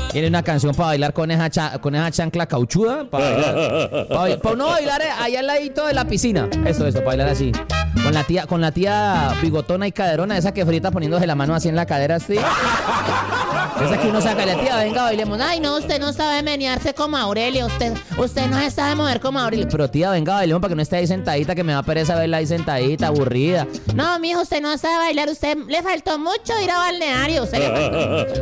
Tiene una canción para bailar con esa chancla cauchuda. Para uno bailar allá al ladito de la piscina. Eso, para bailar así. Con la tía bigotona y caderona, esa que frita poniéndose la mano así en la cadera, así. Esa que uno saca, la tía, venga, bailemos. Ay, no, usted no sabe menearse como Aurelio. Usted no se sabe mover como Aurelio. Pero tía, venga, bailemos para que no esté ahí sentadita, que me da pereza verla ahí sentadita, aburrida. No, mijo, usted no sabe bailar. Usted le faltó mucho ir a balneario. Usted le faltó mucho.